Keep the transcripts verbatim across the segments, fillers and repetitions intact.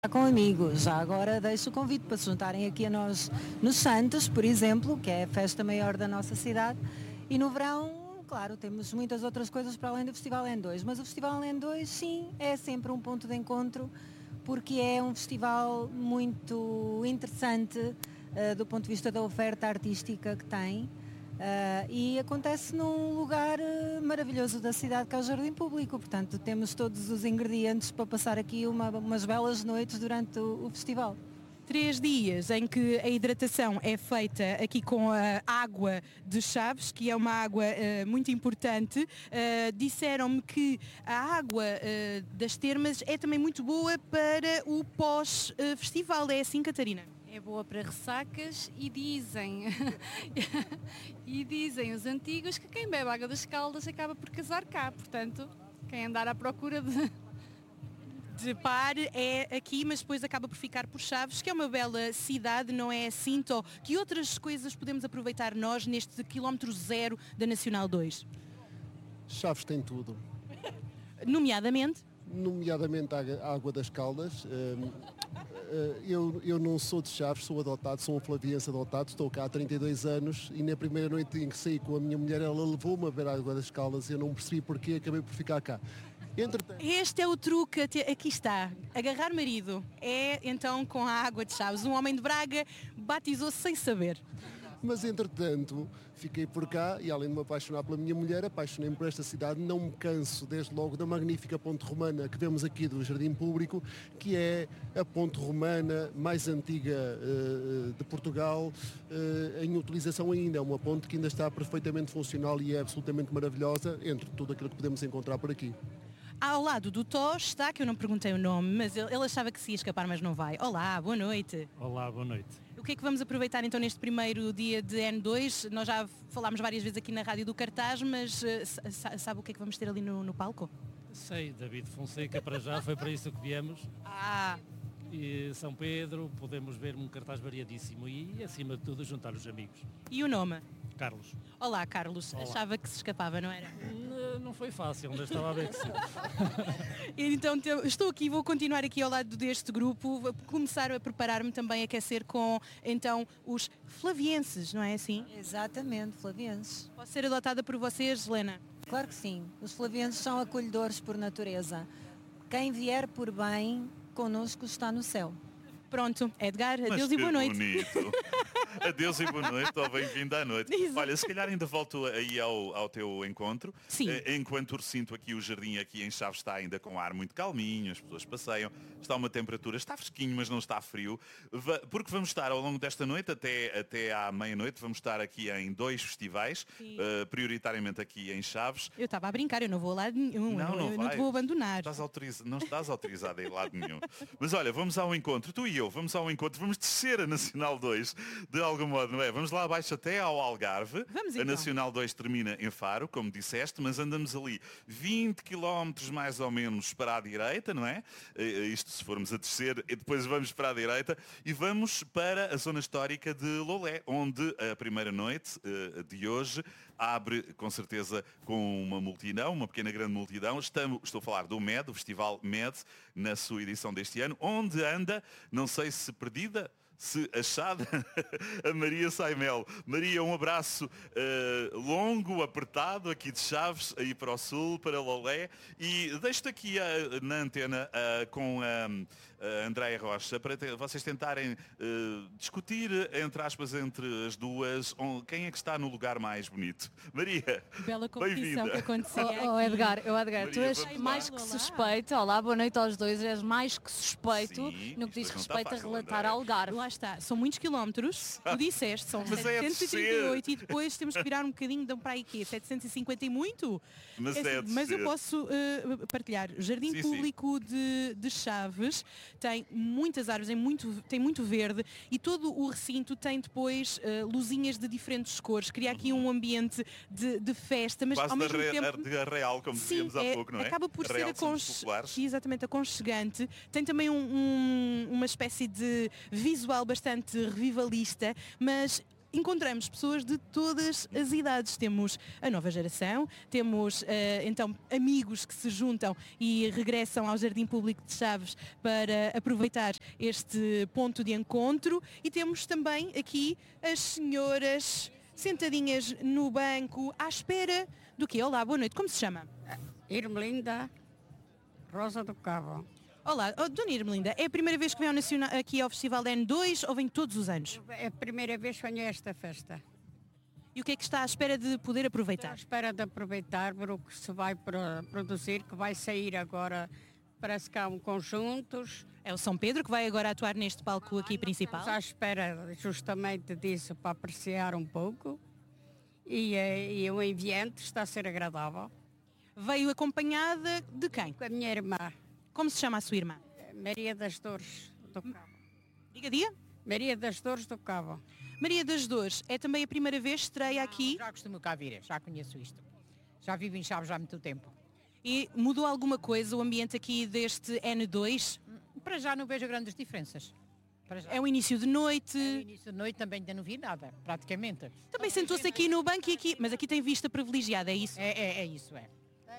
Com amigos. Já agora deixo o convite para se juntarem aqui a nós nos Santos, por exemplo, que é a festa maior da nossa cidade. E no verão, claro, temos muitas outras coisas para além do Festival N dois. Mas o Festival N dois, sim, é sempre um ponto de encontro, porque é um festival muito interessante uh, do ponto de vista da oferta artística que tem. Uh, e acontece num lugar uh, maravilhoso da cidade, que é o Jardim Público. Portanto, temos todos os ingredientes para passar aqui uma, umas belas noites durante o, o festival. Três dias em que a hidratação é feita aqui com a água de Chaves, que é uma água uh, muito importante. Uh, disseram-me que a água uh, das termas é também muito boa para o pós-festival. É assim, Catarina? É boa para ressacas e dizem, e dizem os antigos que quem bebe água das Caldas acaba por casar cá. Portanto, quem andar à procura de... de par é aqui, mas depois acaba por ficar por Chaves, que é uma bela cidade, não é assim? Tó? Que outras coisas podemos aproveitar nós neste quilómetro zero da Nacional dois? Chaves tem tudo. Nomeadamente? Nomeadamente a Água das Caldas. Eu, eu não sou de Chaves, sou adotado, sou um flaviense adotado, estou cá há trinta e dois anos e na primeira noite em que saí com a minha mulher, ela levou-me a ver a Água das Caldas e eu não percebi porquê, acabei por ficar cá. Entretanto... Este é o truque, aqui está, agarrar marido, é então com a Água de Chaves. Um homem de Braga batizou-se sem saber. Mas entretanto, fiquei por cá e além de me apaixonar pela minha mulher, apaixonei-me por esta cidade, não me canso desde logo da magnífica ponte romana que vemos aqui do Jardim Público, que é a ponte romana mais antiga uh, de Portugal, uh, em utilização ainda. É uma ponte que ainda está perfeitamente funcional e é absolutamente maravilhosa, entre tudo aquilo que podemos encontrar por aqui. Ao lado do Tó está, que eu não perguntei o nome, mas ele, ele achava que se ia escapar, mas não vai. Olá, boa noite. Olá, boa noite. O que é que vamos aproveitar então neste primeiro dia de N dois? Nós já falámos várias vezes aqui na rádio do cartaz, mas uh, sabe o que é que vamos ter ali no, no palco? Sei, David Fonseca para já, foi para isso que viemos. Ah! E São Pedro, podemos ver um cartaz variadíssimo e, acima de tudo, juntar os amigos. E o nome? Carlos. Olá, Carlos. Olá. Achava que se escapava, não era? Não, não foi fácil, mas estava a ver que sim. Então, estou aqui, vou continuar aqui ao lado deste grupo, vou começar a preparar-me também a aquecer com, então, os flavienses, não é assim? Exatamente, flavienses. Posso ser adotada por vocês, Helena? Claro que sim. Os flavienses são acolhedores por natureza. Quem vier por bem, connosco está no céu. Pronto, Edgar, Mas adeus e boa noite. Bonito. Adeus e boa noite, ou bem-vindo à noite. Exato. Olha, se calhar ainda volto aí ao, ao teu encontro. Sim. Enquanto recinto aqui, o jardim aqui em Chaves está ainda com ar muito calminho, as pessoas passeiam, está uma temperatura, está fresquinho, mas não está frio, porque vamos estar ao longo desta noite, até, até à meia-noite, vamos estar aqui em dois festivais, uh, prioritariamente aqui em Chaves. Eu estava a brincar, eu não vou a lado nenhum, não, não, eu não te vou abandonar. Estás autoriza... Não estás autorizado a ir a lado nenhum. Mas olha, vamos ao encontro, tu e eu, vamos ao encontro, vamos descer a Nacional dois, de algum modo, não é? Vamos lá abaixo até ao Algarve. Vamos, então. A então. Nacional dois termina em Faro, como disseste, mas andamos ali vinte quilómetros mais ou menos para a direita, não é? Isto se formos a descer, e depois vamos para a direita e vamos para a zona histórica de Lolé, onde a primeira noite uh, de hoje abre com certeza com uma multidão, uma pequena grande multidão. Estamos, estou a falar do M E D, o Festival M E D, na sua edição deste ano, onde anda, não sei se perdida, se achada, a Maria Saimel. Maria, um abraço uh, longo, apertado, aqui de Chaves, aí para o sul, para Lolé, e deixo-te aqui uh, na antena uh, com uh, a Andréia Rocha, para te, vocês tentarem uh, discutir, entre aspas, entre as duas, on, quem é que está no lugar mais bonito. Maria, bela competição que acontecia aqui. Oh, Edgar, eu Edgar, Maria, tu és mais que suspeito, olá, boa noite aos dois, és mais que suspeito Sim, no que diz respeito fácil, a relatar Andréia. Algarve. Lá está, são muitos quilómetros, tu disseste, são Mas é setecentos e trinta e oito e depois temos que virar um bocadinho, dão para aí quê? setecentos e cinquenta e muito? Mas, É é assim, mas eu descer. posso uh, partilhar. O Jardim Sim, Público de, de Chaves tem muitas árvores, tem muito, tem muito verde e todo o recinto tem depois uh, luzinhas de diferentes cores. Cria aqui um ambiente de, de festa, mas Quase ao mesmo da re, tempo... de real, como Sim, dizíamos há é, pouco, não é? acaba por ser Real somos aconche... populares. exatamente aconchegante. Tem também um, um, uma espécie de visual bastante revivalista, mas encontramos pessoas de todas as idades. Temos a nova geração, temos uh, então amigos que se juntam e regressam ao Jardim Público de Chaves para aproveitar este ponto de encontro, e temos também aqui as senhoras sentadinhas no banco à espera do quê? Olá, boa noite, como se chama? Irmelinda Rosa do Cabo. Olá, oh, Dona Irmelinda, é a primeira vez que vem ao nacional, aqui ao Festival N dois ou vem todos os anos? É a primeira vez que venho a esta festa. E o que é que está à espera de poder aproveitar? Estou à espera de aproveitar para o que se vai pro- produzir, que vai sair agora, parece que há um conjuntos. É o São Pedro que vai agora atuar neste palco aqui principal? Estamos à espera justamente disso para apreciar um pouco. E, eh, e o ambiente está a ser agradável. Veio acompanhada de quem? Com a minha irmã, Como se chama a sua irmã? Maria das Dores do Cabo. Diga, dia. Maria das Dores do Cabo. Maria das Dores, é também a primeira vez que estreia aqui Já costumo cá vir, já conheço isto. Já vivo em Chaves há muito tempo. e mudou alguma coisa o ambiente aqui deste N dois? Para já não vejo grandes diferenças. Para já. É o início de noite, No início de noite também ainda não vi nada, praticamente. também sentou-se aqui no banco e aqui, mas aqui tem vista privilegiada, é isso? É, é, é isso, é.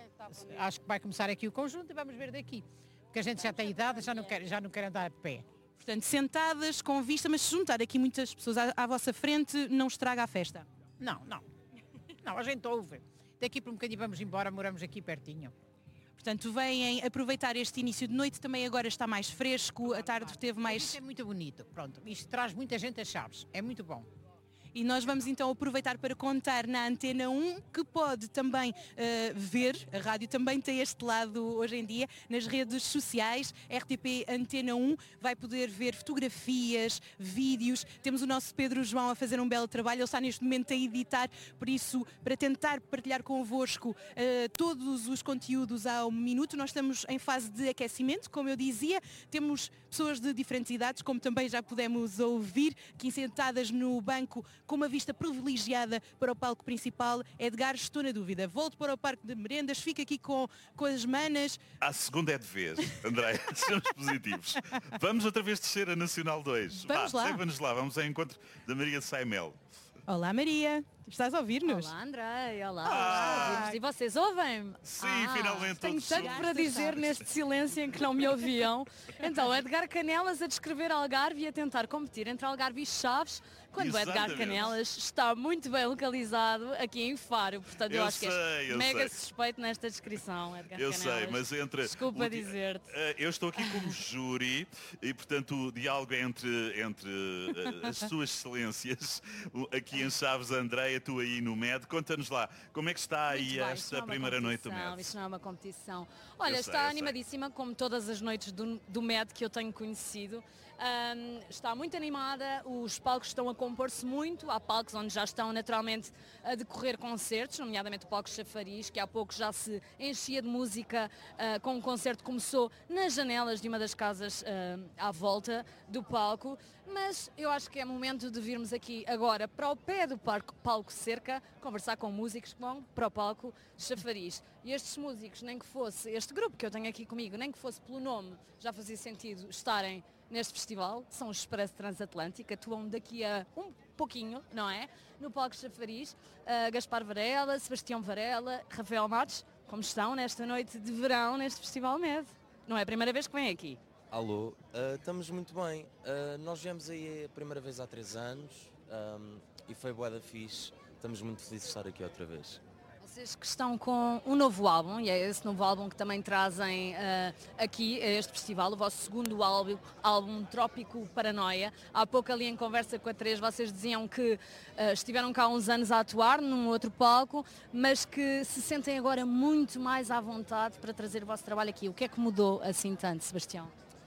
Acho que vai começar aqui o conjunto e vamos ver daqui. Porque a gente já tem idade, já não quer, já não quer andar de pé. Portanto, sentadas, com vista, mas se juntar aqui muitas pessoas à, à vossa frente, não estraga a festa. Não, não. Não, a gente ouve. Daqui por um bocadinho vamos embora, moramos aqui pertinho. Portanto, vêm aproveitar este início de noite, também agora está mais fresco, a tarde teve Isto mais... é muito bonito, pronto. Isto traz muita gente a Chaves, é muito bom. E nós vamos então aproveitar para contar na Antena um, que pode também eh, ver, a rádio também tem este lado hoje em dia, nas redes sociais, R T P Antena um, vai poder ver fotografias, vídeos, temos o nosso Pedro João a fazer um belo trabalho, ele está neste momento a editar, por isso, para tentar partilhar convosco eh, todos os conteúdos ao minuto, nós estamos em fase de aquecimento, como eu dizia, temos pessoas de diferentes idades, como também já pudemos ouvir, aqui sentadas no banco, com uma vista privilegiada para o palco principal. Edgar, estou na dúvida. Volto para o Parque de Merendas, fico aqui com, com as manas. A segunda é de vez, André, sejamos positivos. Vamos outra vez descer a Nacional dois. Vamos Vá, lá. leva-nos lá, vamos ao encontro da Maria de Saimel. Olá, Maria. Estás a ouvir-nos? Olá, Andrei, olá. Ah. ouvimos. E vocês ouvem-me? Sim, Ah, finalmente Tenho todos tanto juntos. para dizer neste silêncio em que não me ouviam. Então, Edgar Canelas a descrever Algarve e a tentar competir entre Algarve e Chaves, quando o Edgar Exatamente. Canelas está muito bem localizado aqui em Faro. Portanto, eu, Eu acho que sei, és eu sei. mega sei. suspeito nesta descrição, Edgar Eu Canelas. sei, mas entre... Desculpa o di- dizer-te. Eh, Eu estou aqui como júri e, portanto, o diálogo é entre, entre eh, as suas excelências, o- aqui em Chaves, Andréia, tu aí no M E D. Conta-nos lá, como é que está Muito aí bem, isto esta não é uma primeira noite do competição, M E D? Isto não é uma competição. Olha, Eu sei, está eu sei. animadíssima, como todas as noites do, do M E D que eu tenho conhecido. Ahm, está muito animada, os palcos estão a compor-se muito, há palcos onde já estão naturalmente a decorrer concertos, nomeadamente o palco Chafariz, que há pouco já se enchia de música ah, com um concerto que começou nas janelas de uma das casas ah, à volta do palco, mas eu acho que é momento de virmos aqui agora para o pé do parco- palco Cerca, conversar com músicos que vão para o palco Chafariz. E estes músicos, nem que fosse, este grupo que eu tenho aqui comigo, nem que fosse pelo nome, já fazia sentido estarem neste festival, são os Expresso Transatlântico, atuam daqui a um pouquinho, não é? No palco Chafariz, uh, Gaspar Varela, Sebastião Varela, Rafael Matos, como estão nesta noite de verão neste Festival M E D? Não é a primeira vez que vêm aqui. Alô, ah, estamos muito bem. Ah, nós viemos aí a primeira vez há três anos ahm, e foi bué da fixe. Estamos muito felizes de estar aqui outra vez. Vocês que estão com um novo álbum, e é esse novo álbum que também trazem uh, aqui a este festival, o vosso segundo álbum, álbum Trópico Paranoia. Há pouco ali em conversa com a Teresa, vocês diziam que uh, estiveram cá há uns anos a atuar num outro palco, mas que se sentem agora muito mais à vontade para trazer o vosso trabalho aqui. O que é que mudou assim tanto, Sebastião?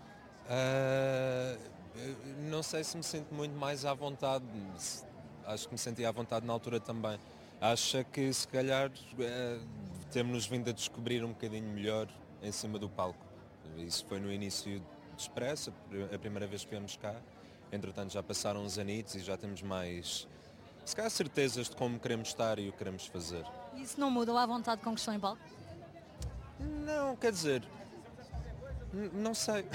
Ah, não sei se me sinto muito mais à vontade. Acho que me senti à vontade na altura também. Acho que se calhar eh, temos-nos vindo a descobrir um bocadinho melhor em cima do palco. Isso foi no início de Expresso, a primeira vez que viemos cá. Entretanto já passaram uns anitos e já temos mais, se calhar, certezas de como queremos estar e o que queremos fazer. Isso não mudou à vontade com que estão em palco? Não, quer dizer, Não sei.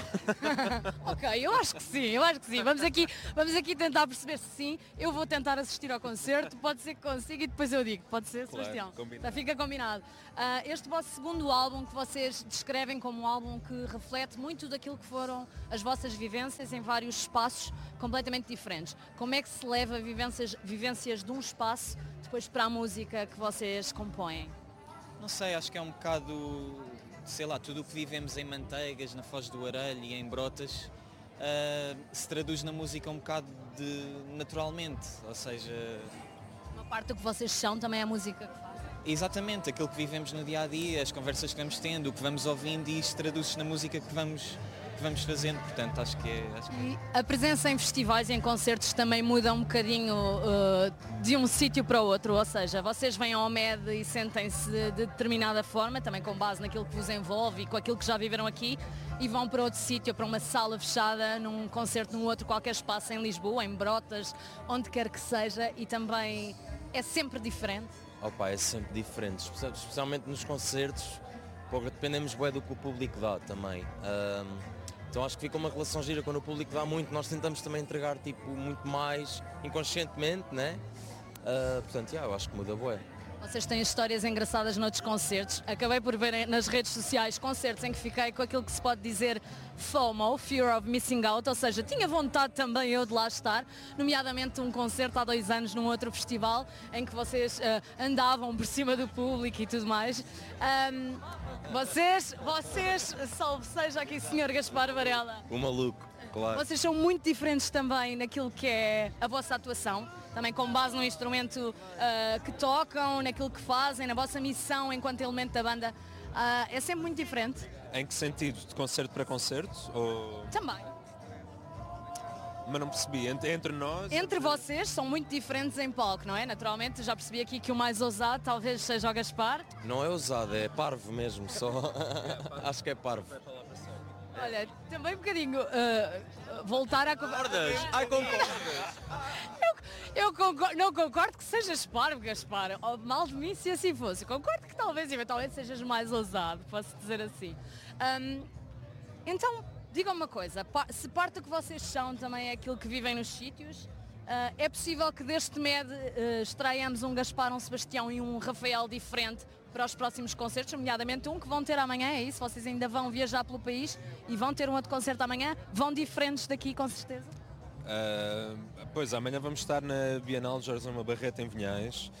Ok, eu acho que sim, eu acho que sim. Vamos aqui, vamos aqui tentar perceber se sim. Eu vou tentar assistir ao concerto, pode ser que consiga e depois eu digo. Pode ser, Claro, Sebastião? combinado. Já fica combinado. Uh, este vosso segundo álbum, que vocês descrevem como um álbum que reflete muito daquilo que foram as vossas vivências em vários espaços completamente diferentes. Como é que se leva vivências, vivências de um espaço depois para a música que vocês compõem? Não sei, acho que é um bocado, sei lá, tudo o que vivemos em Manteigas, na Foz do Arelho e em Brotas uh, se traduz na música um bocado de naturalmente, ou seja... Uma parte do que vocês são também é a música que fazem. Exatamente, aquilo que vivemos no dia-a-dia, as conversas que vamos tendo, o que vamos ouvindo e isso traduz-se na música que vamos, que vamos fazendo, portanto acho que é... Acho que... E a presença em festivais e em concertos também muda um bocadinho uh, de um sítio para o outro, ou seja, vocês vêm ao M E D e sentem-se de determinada forma, também com base naquilo que vos envolve e com aquilo que já viveram aqui, e vão para outro sítio, para uma sala fechada, num concerto, num outro qualquer espaço em Lisboa, em Brotas, onde quer que seja, e também é sempre diferente. Opa, é sempre diferente, especialmente nos concertos, porque dependemos bué do que o público dá também. Um, então acho que fica uma relação gira quando o público dá muito, nós tentamos também entregar tipo, muito mais inconscientemente, né? Uh, portanto, yeah, eu acho que muda bué. Vocês têm histórias engraçadas noutros concertos. Acabei por ver nas redes sociais concertos em que fiquei com aquilo que se pode dizer FOMO, Fear of Missing Out, ou seja, tinha vontade também eu de lá estar, nomeadamente um concerto há dois anos num outro festival em que vocês uh, andavam por cima do público e tudo mais. Um, vocês, vocês, salve seja aqui senhor Gaspar Varela. O maluco, claro. Vocês são muito diferentes também naquilo que é a vossa atuação. Também com base no instrumento uh, que tocam, naquilo que fazem, na vossa missão enquanto elemento da banda, uh, é sempre muito diferente. Em que sentido? De concerto para concerto? Ou... Também. Mas não percebi, entre, entre nós... Entre vocês são muito diferentes em palco, não é? Naturalmente, já percebi aqui que o mais ousado talvez seja o Gaspar. Não é ousado, é parvo mesmo, só... Acho que é parvo. Olha, também um bocadinho uh, voltar a... Concordas? Ai, concordas? Eu, eu concordo, não concordo que sejas parvo, Gaspar. Oh, mal de mim se assim fosse. Concordo que talvez, eventualmente, sejas mais ousado, posso dizer assim. Um, então, digam uma coisa. Se parte do que vocês são também é aquilo que vivem nos sítios, uh, é possível que deste M E D uh, extraiamos um Gaspar, um Sebastião e um Rafael diferente para os próximos concertos, nomeadamente um que vão ter amanhã, é isso? Vocês ainda vão viajar pelo país e vão ter um outro concerto amanhã? Vão diferentes daqui, com certeza? Uh, pois, amanhã vamos estar na Bienal de Jorge Lima Barreto em Vinhais.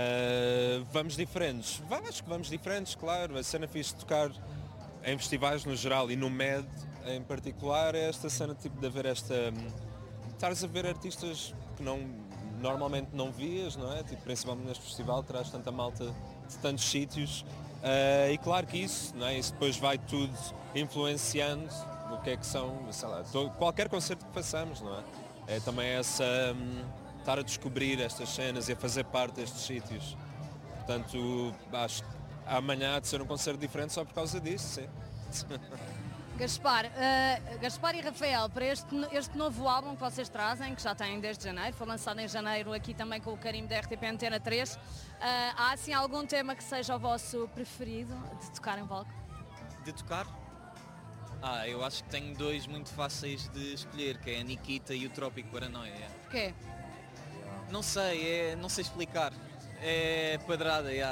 Uh, vamos diferentes. Acho que vamos diferentes, claro. A cena fixe de tocar em festivais no geral e no M E D em particular é esta cena tipo de haver esta... Estares a ver artistas que não, normalmente não vias, não é? Tipo, principalmente neste festival, traz tanta malta de tantos sítios. Uh, e claro que isso, não é? Isso depois vai tudo influenciando o que é que são, sei lá, todo, qualquer concerto que façamos, não é? É também essa, um, estar a descobrir estas cenas e a fazer parte destes sítios. Portanto, acho que amanhã há de ser um concerto diferente só por causa disso, sim. Gaspar, uh, Gaspar e Rafael, para este, este novo álbum que vocês trazem, que já têm desde janeiro, foi lançado em janeiro aqui também com o carimbo da R T P Antena três, uh, há assim algum tema que seja o vosso preferido de tocar em palco? De tocar? Ah, eu acho que tenho dois muito fáceis de escolher, que é a Nikita e o Trópico Paranoia. Porquê? Não sei, é, não sei explicar. É padrada, já.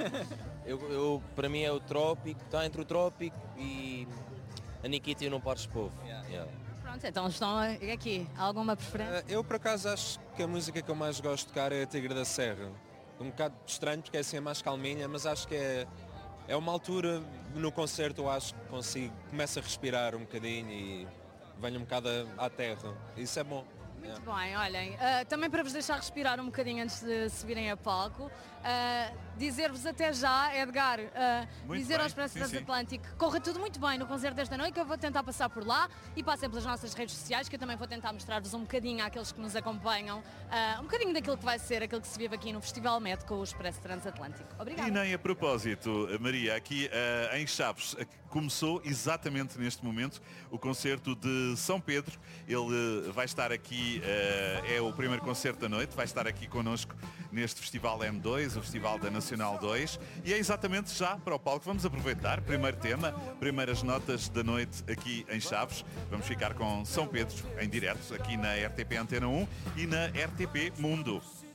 eu, eu, para mim é o Trópico, está entre o Trópico e a Nikita e o Não Pares Povo. Yeah. Yeah. Pronto, então estão aqui. Alguma preferência? Eu por acaso acho que a música que eu mais gosto de tocar é a Tigre da Serra. Um bocado estranho porque é assim mais calminha, mas acho que é, é uma altura no concerto eu acho que consigo, começo a respirar um bocadinho e venho um bocado à terra. Isso é bom. Muito bem, olhem, uh, também para vos deixar respirar um bocadinho antes de subirem a palco, uh, dizer-vos até já, Edgar, uh, dizer bem. Ao Expresso Transatlântico que corra tudo muito bem no concerto desta noite, que eu vou tentar passar por lá e passem pelas nossas redes sociais, que eu também vou tentar mostrar-vos um bocadinho àqueles que nos acompanham, uh, um bocadinho daquilo que vai ser, aquilo que se vive aqui no Festival M E D com o Expresso Transatlântico. Obrigada. E nem a propósito, Maria, aqui uh, em Chaves, começou exatamente neste momento o concerto de São Pedro. Ele uh, vai estar aqui, uh, é o primeiro concerto da noite, vai estar aqui connosco neste Festival M dois, o Festival da Nação Nacional dois e é exatamente já para o palco. Vamos aproveitar, primeiro tema, primeiras notas da noite aqui em Chaves. Vamos ficar com São Pedro em direto aqui na R T P Antena um e na R T P Mundo.